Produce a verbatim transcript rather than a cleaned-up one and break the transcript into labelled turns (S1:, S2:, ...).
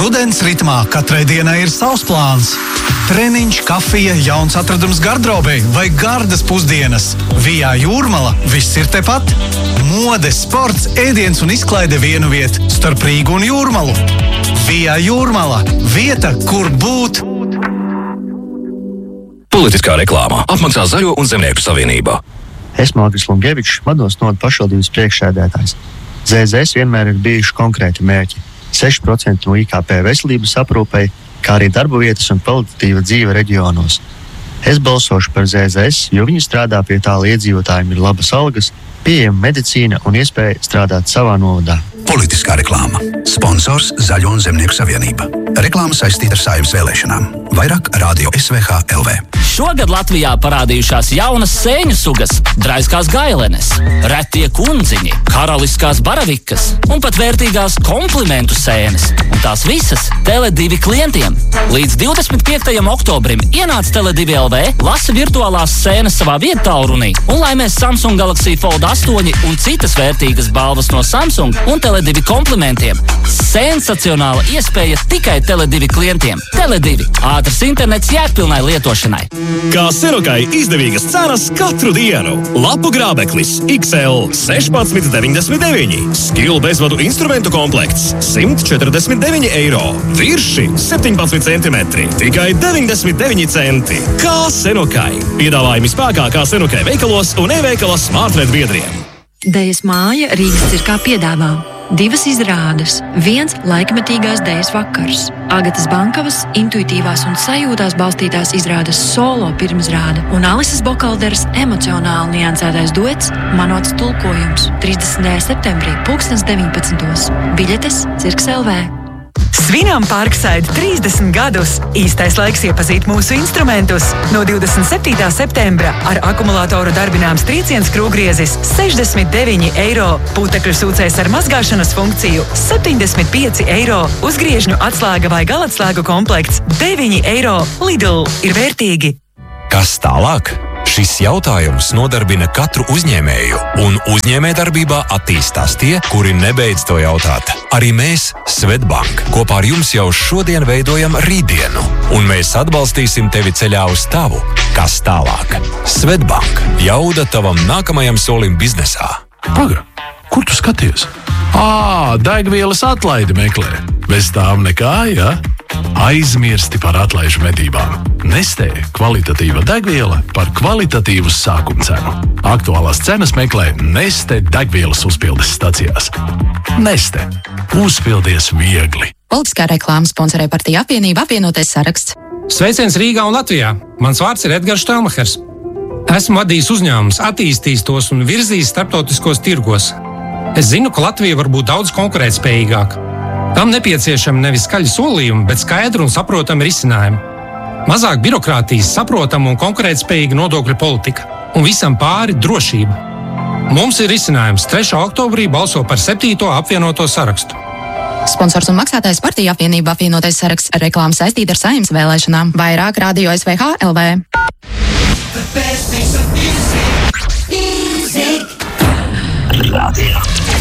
S1: Rudens ritmā katrai dienai ir savs plāns. Treniņš, kafija, jauns atradums gardrobei vai gardas pusdienas. Vijā Jūrmala viss ir tepat. Mode, sports, ēdiens un izklaide vienu vietu starp Rīgu un Jūrmalu. Vijā Jūrmala – vieta, kur būt.
S2: Politiskā reklāmā apmaksā Zaļo un Zemnieku savienībā.
S3: Esmu Agris Lungevičs, Madonas novada pašvaldības priekšsēdētājs. Z Z S vienmēr ir bijuši konkrēti mērķi. seši procenti no I K P veselības aprūpei, kā arī darba vietas un kvalitatīva dzīve reģionos. Es balsošu par Z Z S, jo viņi strādā pie tā, lai iedzīvotājiem ir labas algas, pieejama medicīna un iespēja strādāt savā novadā.
S4: Politiskā reklāma. Sponsors Zaļo un Zemnieku savienība. Reklāma saistīta ar Saeimas vēlēšanām. Vairāk Radio S V H L V.
S5: Šogad Latvijā parādījušās jaunas sēņu sugas, draiskās gailenes, retie kundziņi, karaliskās baravikas un pat vērtīgās komplimentu sēnes. Un tās visas Tele divi klientiem. Līdz divdesmit piektajam oktobrim ienāc Tele divi L V, lasa virtuālās sēnes savā viedtālrunī un laimēs Samsung Galaxy Fold astoņi un citas vērtīgas balvas no Samsung un Tele divi komplimentiem. Sensacionāla iespēja tikai Tele divi klientiem. Tele divi – ātrs internets jēgpilnai lietošanai.
S6: Kā Serokai izdevīgas cenas katru dienu. Lapu grābeklis X L sešpadsmit deviņdesmit deviņi. Skilu bezvadu instrumentu komplekts simt četrdesmit deviņi eiro. Virši septiņpadsmit centimetri. Tikai deviņdesmit deviņi centi. Kā Serokai. Piedāvājumi spēkā kā Serokai veikalos un e-veikala Smartred biedriem.
S7: Dejas māja Rīgas cirkā piedāvā divas izrādes, viens laikmetīgās dejas vakars, Agatas Bankavas intuitīvās un sajūtās balstītās izrādes solo pirmizrāde un Alises Bokalderas emocionāli niansētais duets Manots tulkojums trīsdesmitajā septembrī pulkstens deviņpadsmitos. Biļetes Cirks L V.
S8: Svinām Parkside trīsdesmit gadus. Īstais laiks iepazīt mūsu instrumentus. No divdesmit septītā septembra ar akumulātoru darbināms trieciens krūgriezis sešdesmit deviņi eiro, putekļu sūcējs ar mazgāšanas funkciju septiņdesmit pieci eiro, uzgriežņu atslēga vai galatslēgu komplekts deviņi eiro. Lidl ir vērtīgi.
S9: Kas tālāk? Šis jautājums nodarbina katru uzņēmēju, un uzņēmējdarbībā attīstās tie, kuri nebeidz to jautāt. Arī mēs, Svetbank, kopā ar jums jau šodien veidojam rītdienu, un mēs atbalstīsim tevi ceļā uz tavu, kas tālāk. Svetbank, jauda tavam nākamajam solim biznesā.
S10: Paga, kur tu skaties? Ā, degvielas atlaidi meklē. Bez tām nekā, ja? Aizmirsti par atlaižu medībām. Nestē kvalitatīva degviela par kvalitatīvu sākuma cenu. Aktuālās cenas meklē Neste degvielas uzpildes stacijās. Neste. Uzpildies viegli.
S11: Politiskā reklāma sponsorē partija apvienība apvienotais saraksts.
S12: Sveiciens Rīgā un Latvijā. Mans vārds ir Edgars Štelmachers. Esmu vadījis uzņēmumus, attīstījis tos un virzījis starptautiskos tirgos. Es zinu, ka Latvija var būt daudz konkurētspējīgāka. Tam nepieciešami nevis skaļi solījumi, bet skaidri un saprotami risinājumi. Mazāk birokrātijas, saprotama un konkurētspējīga nodokļu politika. Un visam pāri drošība. Mums ir risinājums. trešā oktobrī balso par septīto apvienoto sarakstu.
S11: Sponsors un maksātājs partija apvienība apvienotais saraksts. Reklāma saistīta ar Saeimas vēlēšanām. Vairāk Radio S V H L V.
S13: Radio.